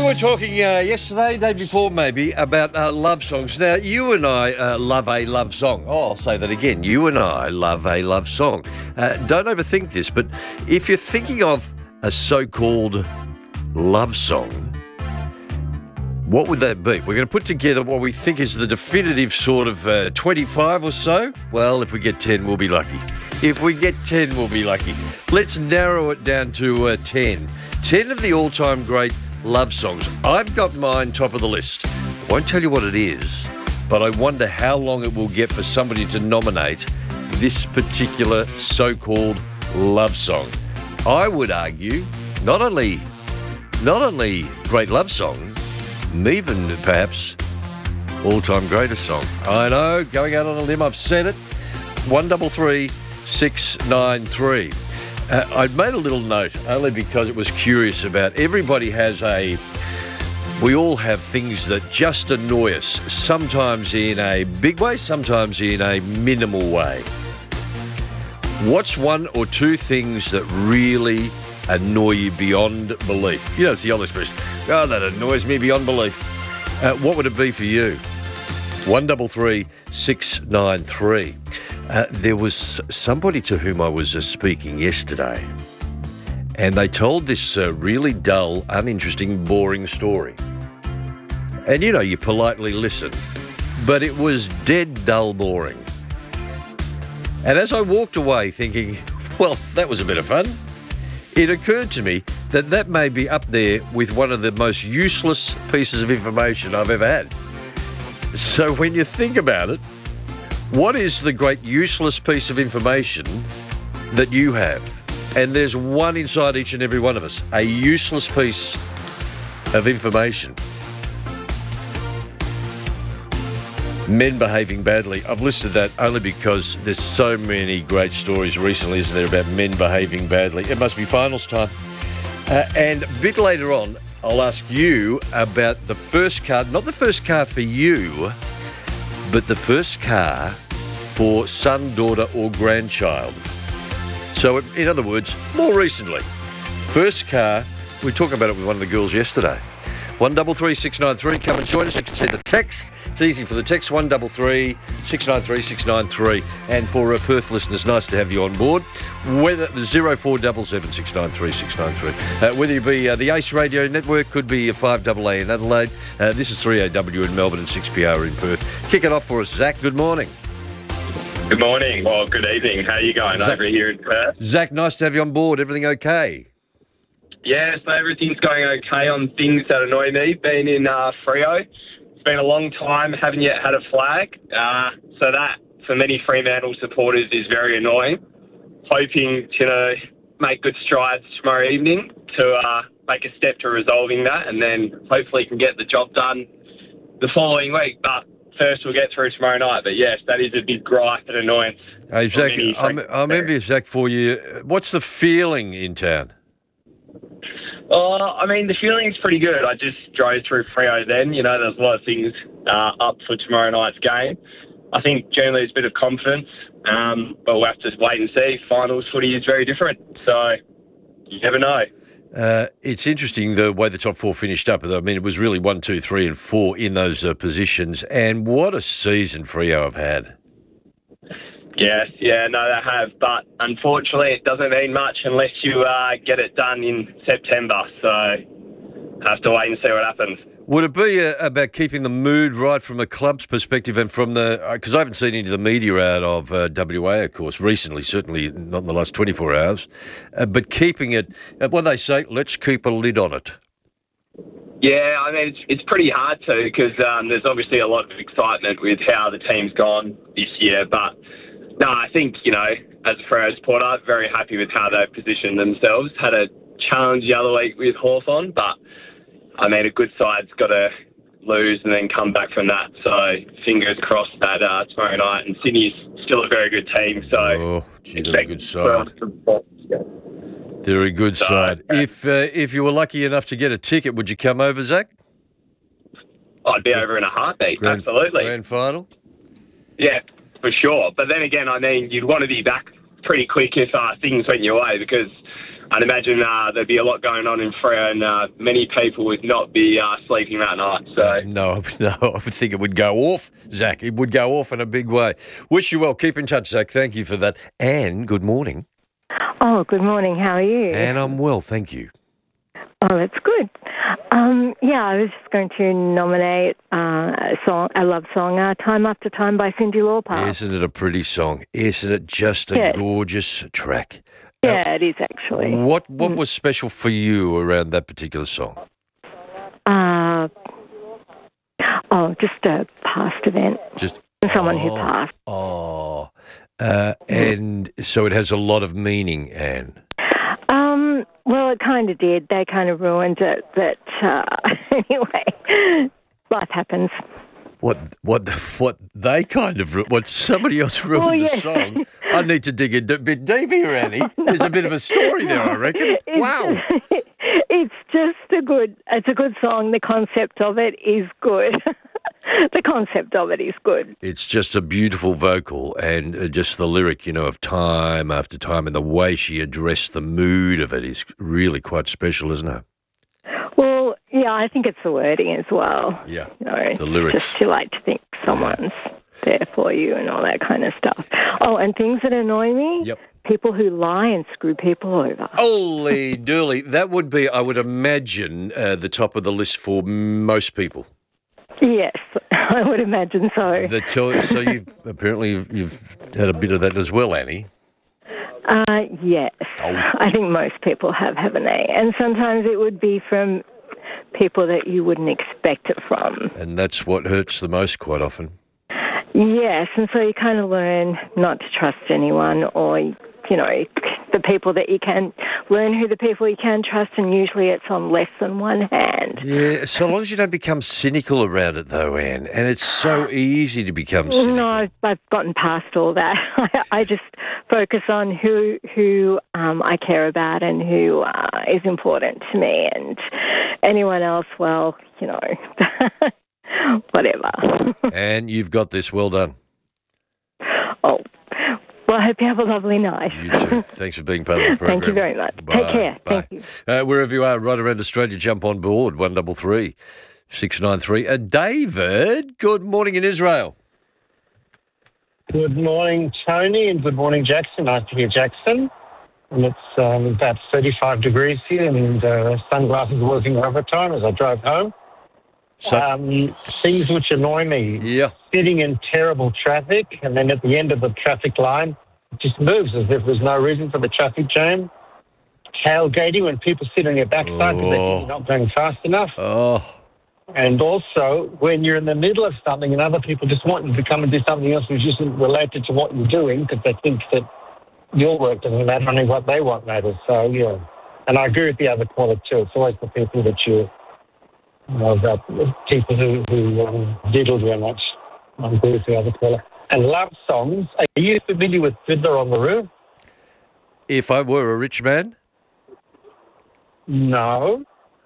were talking yesterday, day before maybe, about love songs. Now, you and I love a love song. Oh, I'll say that again. You and I love a love song. Don't overthink this, but if you're thinking of a so-called love song, what would that be? We're going to put together what we think is the definitive sort of 25 or so. Well, if we get 10, we'll be lucky. If we get 10, we'll be lucky. Let's narrow it down to 10. 10 of the all-time great love songs. I've got mine top of the list. I won't tell you what it is, but I wonder how long it will get for somebody to nominate this particular so-called love song. I would argue not only great love song, even perhaps all-time greatest song. I know, going out on a limb, I've said it. 133 693. I'd made a little note only because it was curious about everybody we all have things that just annoy us, sometimes in a big way, sometimes in a minimal way. What's one or two things that really annoy you beyond belief? You know, it's the old expression, oh, that annoys me beyond belief. What would it be for you? 133 693. There was somebody to whom I was speaking yesterday, and they told this really dull, uninteresting, boring story. And you know, you politely listen, but it was dead dull boring. And as I walked away thinking, well, that was a bit of fun, it occurred to me that that may be up there with one of the most useless pieces of information I've ever had. So when you think about it, what is the great useless piece of information that you have? And there's one inside each and every one of us, a useless piece of information. Men behaving badly. I've listed that only because there's so many great stories recently, isn't there, about men behaving badly. It must be finals time. And a bit later on, I'll ask you about the first car, not the first car for you, but the first car for son, daughter or grandchild. So in other words, more recently, first car, we talked about it with one of the girls yesterday. 133 693, come and join us. You can send a text. It's easy for the text, 133 693 693. And for Perth listeners, nice to have you on board. Whether 0477 693 693. Whether you be the Ace Radio Network, could be 5AA in Adelaide. This is 3AW in Melbourne and 6PR in Perth. Kick it off for us, Zach. Good morning. Good morning. Well, good evening. How are you going over here in Perth? Zach, nice to have you on board. Everything okay? Yeah, so everything's going okay on things that annoy me. Been in Freo. It's been a long time. Haven't yet had a flag. So that, for many Fremantle supporters, is very annoying. Hoping to make good strides tomorrow evening to make a step to resolving that, and then hopefully can get the job done the following week. But first we'll get through tomorrow night. But yes, that is a big gripe and annoyance. Hey, Zach, I'm envious, Zach, for you. What's the feeling in town? I mean, the feeling's pretty good. I just drove through Freo then. You know, there's a lot of things up for tomorrow night's game. I think generally there's a bit of confidence, but we'll have to wait and see. Finals footy is very different, so you never know. It's interesting the way the top four finished up. I mean, it was really 1, 2, 3 and 4 in those positions. And what a season Freo have had. Yes, yeah, no, they have. But unfortunately, it doesn't mean much unless you get it done in September. So have to wait and see what happens. Would it be about keeping the mood right from a club's perspective and from because I haven't seen any of the media out of WA, of course, recently, certainly not in the last 24 hours, but keeping it, what they say, let's keep a lid on it. Yeah, I mean, it's pretty hard to because there's obviously a lot of excitement with how the team's gone this year. But no, I think, you know, as a Freo supporter, very happy with how they've positioned themselves. Had a challenge the other week with Hawthorn, but I mean, a good side's got to lose and then come back from that. So fingers crossed that tomorrow night. And Sydney's still a very good team. So they're a good side. They're a good side. If you were lucky enough to get a ticket, would you come over, Zach? I'd be over in a heartbeat. Absolutely. Grand final? Yeah, for sure. But then again, I mean, you'd want to be back pretty quick if things went your way, because I'd imagine there'd be a lot going on in Freo, and many people would not be sleeping that night. So No, I would think it would go off, Zach. It would go off in a big way. Wish you well. Keep in touch, Zach. Thank you for that. Anne, good morning. Oh, good morning. How are you? Anne, I'm well, thank you. Oh, that's good. I was just going to nominate a love song, Time After Time by Cyndi Lauper. Isn't it a pretty song? Isn't it just a gorgeous track? Yeah, it is actually. What was special for you around that particular song? Just a past event. Someone who passed. And so it has a lot of meaning, Anne. Well, it kind of did. They kind of ruined it, but anyway, life happens. What somebody else ruined the song? I need to dig a bit deep here, Annie. There's a bit of a story there, I reckon. Wow. It's just it's a good song. The concept of it is good. The concept of it is good. It's just a beautiful vocal and just the lyric, of time after time, and the way she addressed the mood of it is really quite special, isn't it? Well, yeah, I think it's the wording as well. Yeah, the lyrics. Just you like to think someone's there for you and all that kind of stuff. Oh, and things that annoy me? Yep. People who lie and screw people over. Holy dooly. That would be, I would imagine, the top of the list for most people. Yes, I would imagine so. So you've had a bit of that as well, Annie. Yes. Oh. I think most people have, haven't they? And sometimes it would be from people that you wouldn't expect it from. And that's what hurts the most quite often. Yes, and so you kind of learn not to trust anyone, or, the people that you can learn who the people you can trust, and usually it's on less than one hand. Yeah, so long as you don't become cynical around it, though, Anne. And it's so easy to become cynical. No, I've gotten past all that. I just focus on who I care about and who is important to me, and anyone else, well, whatever. And you've got this. Well done. Oh, well, I hope you have a lovely night. You too. Thanks for being part of the program. Thank you very much. Bye. Take care. Bye. Thank you. Wherever you are, right around Australia, jump on board, 133 693. David, good morning in Israel. Good morning, Tony, and good morning, Jackson. Nice to hear Jackson. And it's about 35 degrees here, and sunglasses working overtime as I drove home. Things which annoy me. Yeah. Sitting in terrible traffic, and then at the end of the traffic line, it just moves as if there's no reason for the traffic jam. Tailgating when people sit on your backside because they think you're not going fast enough. Oh. And also, when you're in the middle of something and other people just want you to come and do something else which isn't related to what you're doing because they think that your work doesn't matter, only what they want matters. So, yeah. And I agree with the other caller, too. It's always the people that about people who diddle very much. I agree with the other caller. And love songs. Are you familiar with Fiddler on the Roof? If I were a rich man? No.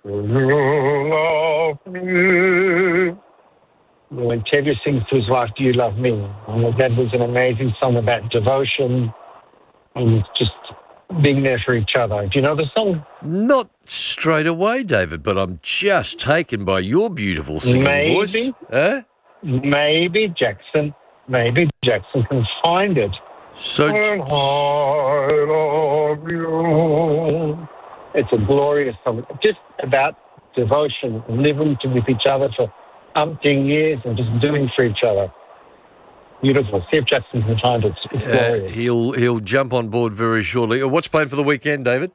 You love me. When Tevye sings to his wife, "Do you love me?" And that was an amazing song about devotion and just being there for each other. Do you know the song? Not straight away, David, but I'm just taken by your beautiful singing voice. Maybe Jackson can find it. So And I love you. It's a glorious song, just about devotion, living with each other for umpteen years and just doing for each other. Beautiful. See if Jackson can find it. It's glorious. He'll jump on board very shortly. What's planned for the weekend, David?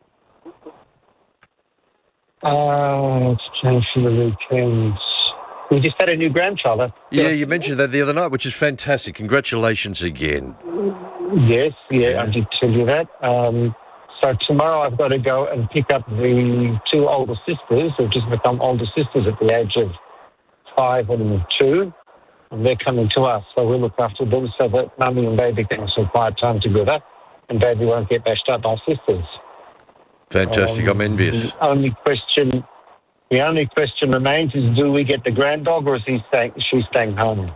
It's changed for the weekend. We just had a new grandchild. Yeah, you mentioned that the other night, which is fantastic. Congratulations again. Yes, I did tell you that. So tomorrow I've got to go and pick up the two older sisters who've just become older sisters at the age of 5 and 2. And they're coming to us, so we'll look after them so that Mummy and Baby can have some quiet time together and Baby won't get bashed up by sisters. Fantastic. I'm envious. The only question remains is, do we get the grand dog or is she staying home?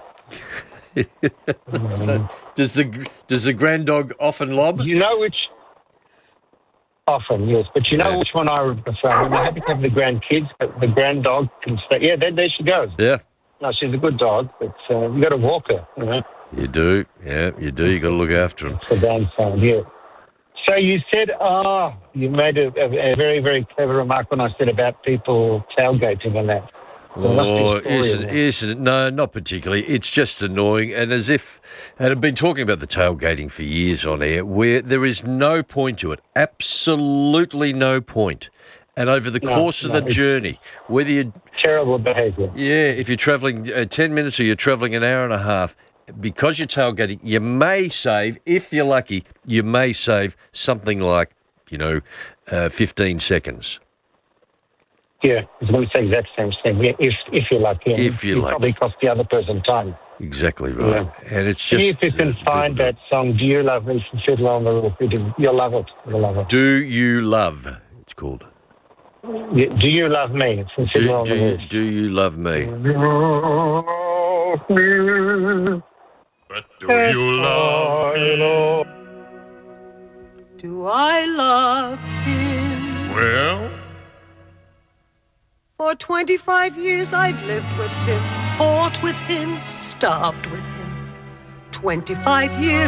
Does the grand dog often lob? You know which... Often, yes. But you know Yeah. which one I would prefer? I mean, I'm happy to have the grandkids, but the grand dog can stay. Yeah, there she goes. Yeah, No, she's a good dog, but you got to walk her, you know. you do. Yeah, you do. You got to look after them. It's the downside, yeah. So you said, you made a very, very clever remark when I said about people tailgating and that. There must be a Oh, story in there. isn't it? No, not particularly. It's just annoying. And I've been talking about the tailgating for years on air, where there is no point to it. Absolutely no point. And over the course of the it's journey, whether you, terrible behaviour. if you're travelling 10 minutes or you're travelling an hour and a half, because you're tailgating, you may save, if you're lucky, you may save something like, 15 seconds. Yeah, I was going to say the exact same thing. Yeah, if you're lucky. If you're you lucky. probably cost the other person time. Exactly right. Yeah. And it's See just... if you can find that song, Do You Love Me, from Fiddler on the Roof. You'll love it. You'll love it. Do You Love, it's called. Yeah, Do You Love Me, from Fiddler on the Roof. Do You Love Me? But do you love me? Do I love him? Well, For 25 years I've lived with him, fought with him, starved with him. 25 years